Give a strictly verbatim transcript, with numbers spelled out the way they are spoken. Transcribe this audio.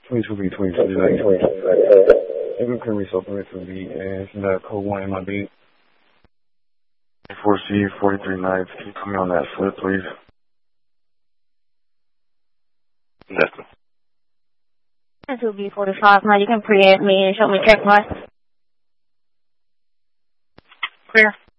twenty-two B, twenty-two B. Every criminal supplement to be and it's not code one in my beat. four C, forty-three knives. Can you put me on that slip, please? Nothing. twenty-two B, forty-five. Now you can pre-add me and show me check my. Clear.